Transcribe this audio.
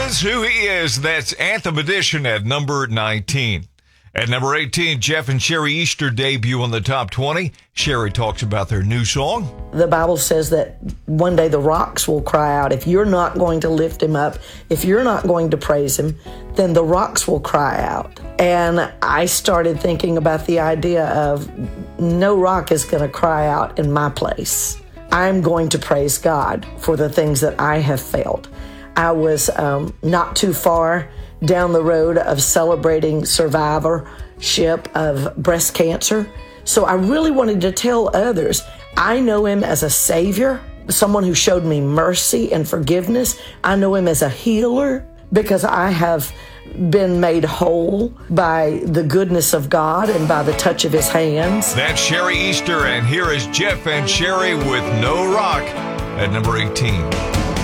is who he is. That's Anthem Edition at number 19. At number 18, Jeff and Sherry Easter debut on the top 20. Sherry talks about their new song. The Bible says that one day the rocks will cry out. If you're not going to lift him up, if you're not going to praise him, then the rocks will cry out. And I started thinking about the idea of no rock is going to cry out in my place. I'm going to praise God for the things that I have felt. I was not too far down the road of celebrating survivorship of breast cancer. So I really wanted to tell others, I know him as a savior, someone who showed me mercy and forgiveness. I know him as a healer because I have been made whole by the goodness of God and by the touch of his hands. That's Sherry Easter, and here is Jeff and Sherry with No Rock at number 18.